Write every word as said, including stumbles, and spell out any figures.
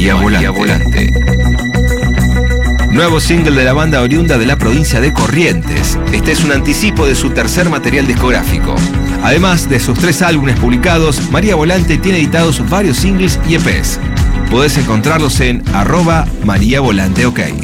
María Volante. Volante. Nuevo single de la banda oriunda de la provincia de Corrientes. Este es un anticipo de su tercer material discográfico. Además de sus tres álbumes publicados, María Volante tiene editados varios singles y E Pes. Podés encontrarlos en arroba María Volante OK.